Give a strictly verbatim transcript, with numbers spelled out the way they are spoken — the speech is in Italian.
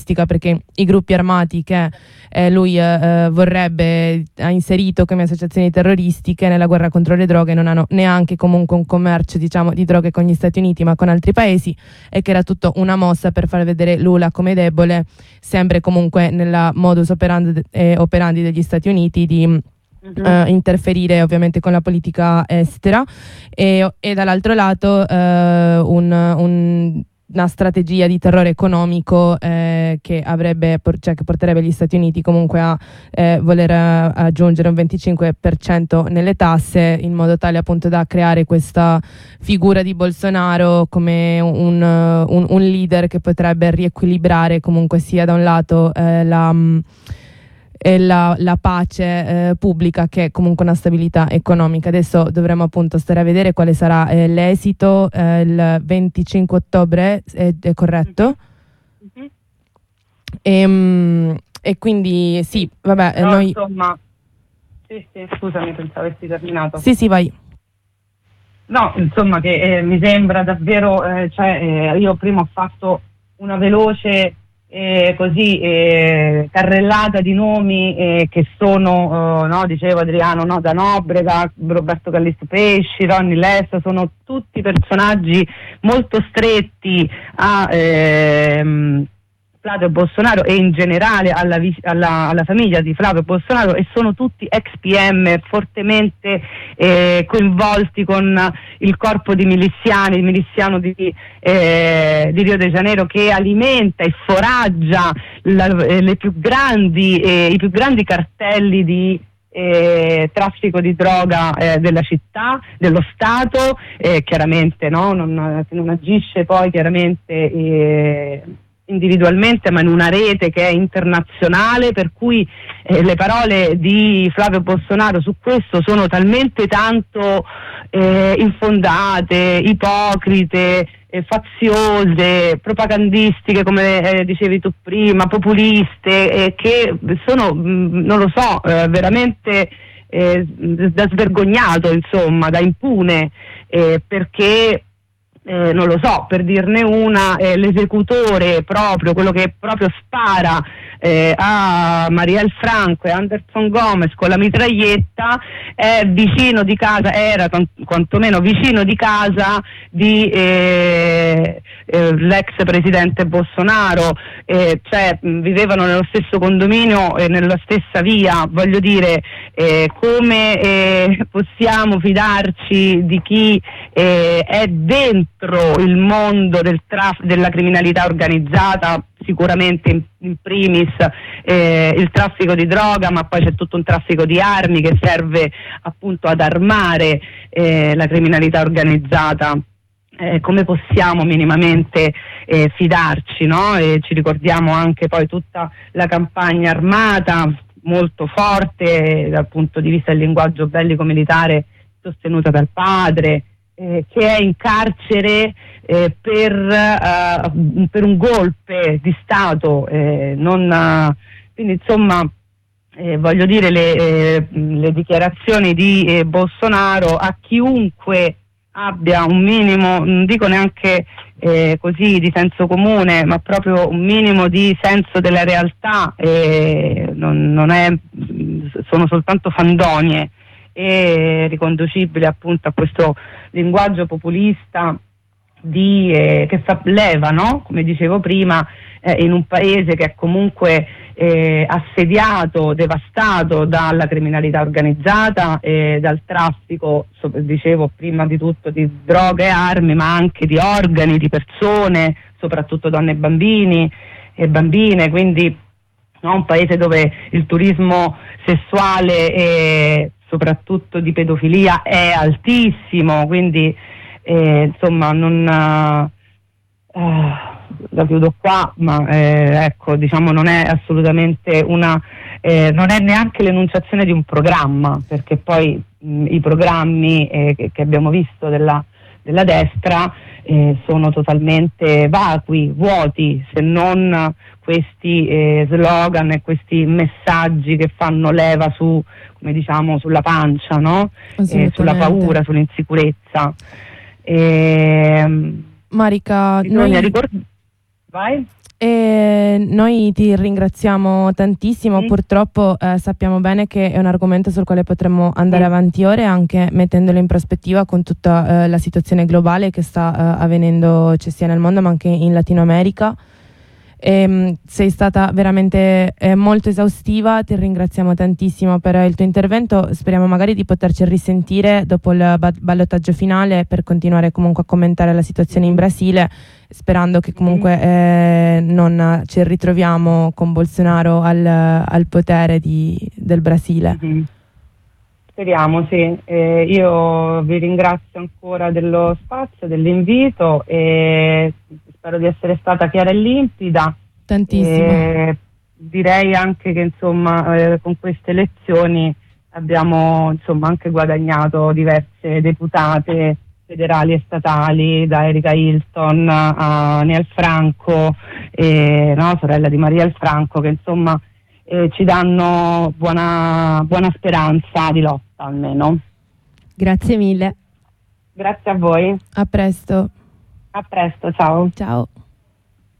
perché i gruppi armati che eh, lui eh, vorrebbe ha inserito come associazioni terroristiche nella guerra contro le droghe non hanno neanche comunque un commercio, diciamo, di droghe con gli Stati Uniti ma con altri paesi, e che era tutto una mossa per far vedere Lula come debole, sempre comunque nella modus operandi, eh, operandi degli Stati Uniti di uh-huh. eh, interferire ovviamente con la politica estera, e, e dall'altro lato eh, un, un una strategia di terrore economico eh, che avrebbe, cioè che porterebbe gli Stati Uniti comunque a eh, voler a, aggiungere un venticinque per cento nelle tasse, in modo tale appunto da creare questa figura di Bolsonaro come un, un, un leader che potrebbe riequilibrare comunque sia da un lato eh, la e la, la pace eh, pubblica, che è comunque una stabilità economica. Adesso dovremo appunto stare a vedere quale sarà eh, l'esito eh, il venticinque ottobre, è, è corretto? Mm-hmm. E, mh, e quindi sì, vabbè, no, noi... insomma, sì, sì, scusami, pensavo avessi terminato. Sì, sì, vai. No, insomma, che eh, mi sembra davvero, eh, cioè, eh, io prima ho fatto una veloce Eh, così eh, carrellata di nomi eh, che sono, eh, no, dicevo Adriano, no, da Nobrega, Roberto Callisto Pesci, Ronny Lessa, sono tutti personaggi molto stretti a ehm, Flavio Bolsonaro e in generale alla, alla, alla famiglia di Flavio Bolsonaro, e sono tutti ex P M fortemente eh, coinvolti con il corpo di miliziani, il miliziano di, eh, di Rio de Janeiro, che alimenta e foraggia la, le più grandi, eh, i più grandi cartelli di Eh, traffico di droga eh, della città, dello Stato, eh, chiaramente no? non, non agisce poi chiaramente eh, individualmente, ma in una rete che è internazionale, per cui eh, le parole di Flavio Bolsonaro su questo sono talmente tanto eh, infondate, ipocrite, eh, faziose, propagandistiche, come eh, dicevi tu prima, populiste, eh, che sono, mh, non lo so, eh, veramente eh, da svergognato, insomma, da impune, eh, perché Eh, non lo so, per dirne una, eh, l'esecutore proprio, quello che proprio spara eh, a Marielle Franco e Anderson Gomez con la mitraglietta, è vicino di casa, era quantomeno vicino di casa di eh, eh, l'ex presidente Bolsonaro, eh, cioè vivevano nello stesso condominio e nella stessa via. Voglio dire, eh, come eh, possiamo fidarci di chi eh, è dentro il mondo del traf- della criminalità organizzata, sicuramente in, in primis eh, il traffico di droga, ma poi c'è tutto un traffico di armi che serve appunto ad armare eh, la criminalità organizzata. Eh, come possiamo minimamente eh, fidarci, no? E ci ricordiamo anche poi tutta la campagna armata molto forte dal punto di vista del linguaggio bellico-militare sostenuta dal padre, Eh, che è in carcere eh, per, uh, per un golpe di Stato, eh, non, uh, quindi insomma eh, voglio dire le, eh, le dichiarazioni di eh, Bolsonaro a chiunque abbia un minimo, non dico neanche eh, così di senso comune, ma proprio un minimo di senso della realtà, eh, non, non è, sono soltanto fandonie e riconducibile appunto a questo linguaggio populista di, eh, che fa leva, no? Come dicevo prima, eh, in un paese che è comunque eh, assediato, devastato dalla criminalità organizzata e dal traffico, so, dicevo prima di tutto di droga e armi, ma anche di organi, di persone, soprattutto donne e bambini e bambine, quindi no? Un paese dove il turismo sessuale e soprattutto di pedofilia è altissimo, quindi eh, insomma non eh, la chiudo qua, ma eh, ecco, diciamo non è assolutamente una eh, non è neanche l'enunciazione di un programma, perché poi mh, i programmi eh, che, che abbiamo visto della, della destra eh, sono totalmente vacui, vuoti, se non questi eh, slogan e questi messaggi che fanno leva su, come diciamo, sulla pancia, no? Eh, sulla paura, sull'insicurezza. E, Marica, bisogna noi... ricordare. Vai. E noi ti ringraziamo tantissimo, mm. purtroppo eh, sappiamo bene che è un argomento sul quale potremmo andare mm. avanti ore, anche mettendolo in prospettiva con tutta eh, la situazione globale che sta eh, avvenendo, cioè sia nel mondo ma anche in Latino America. E, mh, sei stata veramente eh, molto esaustiva, ti ringraziamo tantissimo per il tuo intervento, speriamo magari di poterci risentire dopo il ba- ballottaggio finale per continuare comunque a commentare la situazione in Brasile, sperando che comunque eh, non ci ritroviamo con Bolsonaro al, al potere di, del Brasile. Mm-hmm. Speriamo, sì. Eh, io vi ringrazio ancora dello spazio, dell'invito e spero di essere stata chiara e limpida. Tantissimo. E direi anche che insomma eh, con queste elezioni abbiamo insomma anche guadagnato diverse deputate federali e statali, da Erika Hilton a Niel Franco, eh, no, sorella di Marielle Franco, che insomma eh, ci danno buona, buona speranza di lotta almeno. Grazie mille. Grazie a voi. A presto. A presto, ciao. Ciao.